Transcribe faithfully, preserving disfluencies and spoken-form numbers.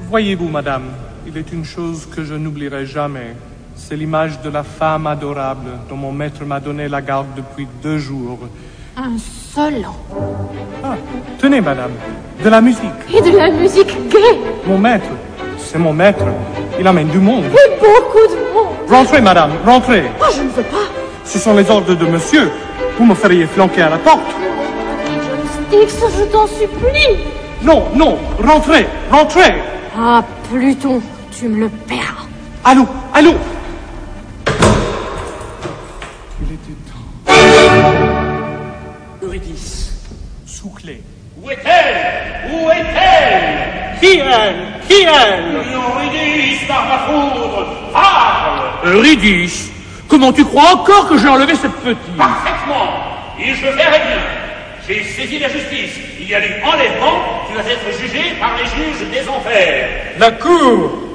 Voyez-vous, madame, il est une chose que je n'oublierai jamais. C'est l'image de la femme adorable dont mon maître m'a donné la garde depuis deux jours. Insolent. Ah, tenez, madame, de la musique. Et de la musique gaie. Mon maître, c'est mon maître. Il amène du monde. Et beaucoup de monde. Rentrez, madame, rentrez. Oh, je ne veux pas. Ce sont les ordres de monsieur. Vous me feriez flanquer à la porte. Styx, je t'en supplie. Non, non, rentrez, rentrez. Ah, Pluton, tu me le paieras. Allô, allô. Il était temps. Eurydice. Sous clé. Où est-elle? Où est-elle? Qui elle? Qui elle? Eurydice, par ma foudre, parle! Eurydice? Comment tu crois encore que j'ai enlevé cette petite? Parfaitement. Et je verrai bien. J'ai saisi la justice. Il y a eu enlèvement. Tu vas être jugé par les juges des enfers. La cour